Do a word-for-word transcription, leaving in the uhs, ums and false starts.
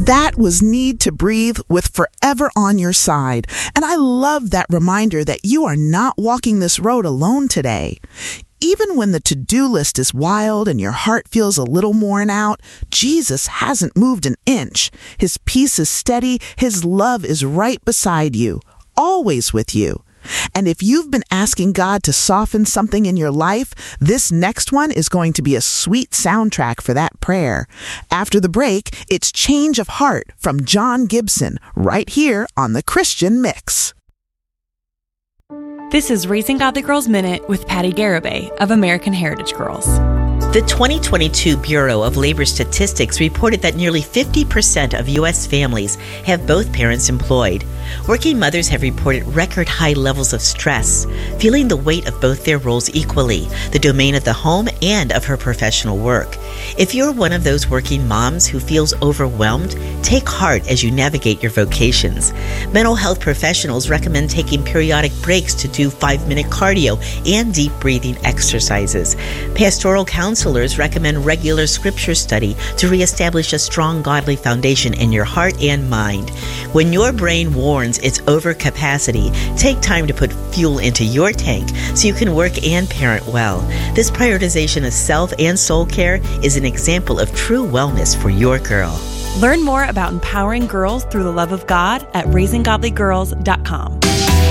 That was Need to Breathe with Forever on Your Side. And I love that reminder that you are not walking this road alone today. Even when the to-do list is wild and your heart feels a little worn out, Jesus hasn't moved an inch. His peace is steady. His love is right beside you, always with you. And if you've been asking God to soften something in your life, this next one is going to be a sweet soundtrack for that prayer. After the break, it's Change of Heart from John Gibson, right here on the Christian Mix. This is Raising Godly Girls Minute with Patty Garibay of American Heritage Girls. The twenty twenty-two Bureau of Labor Statistics reported that nearly fifty percent of U S families have both parents employed. Working mothers have reported record high levels of stress, feeling the weight of both their roles equally, the domain of the home and of her professional work. If you're one of those working moms who feels overwhelmed, take heart as you navigate your vocations. Mental health professionals recommend taking periodic breaks to do five-minute cardio and deep breathing exercises. Pastoral counselors recommend regular scripture study to reestablish a strong godly foundation in your heart and mind. When your brain warns its overcapacity, take time to put fuel into your tank so you can work and parent well. This prioritization of self and soul care is an example of true wellness for your girl. Learn more about empowering girls through the love of God at raising godly girls dot com.